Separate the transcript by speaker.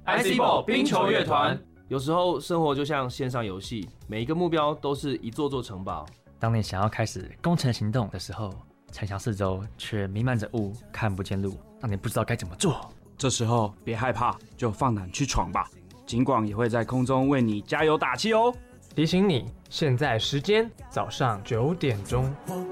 Speaker 1: IC Ball 冰球乐团。
Speaker 2: 有时候生活就像线上游戏，每一个目标都是一座座城堡。
Speaker 3: 当你想要开始攻城行动的时候，城墙四周却弥漫着雾，看不见路，让你不知道该怎么做。
Speaker 4: 这时候别害怕，就放胆去闯吧。警广也会在空中为你加油打气哦。
Speaker 1: 提醒你，现在时间早上9点钟。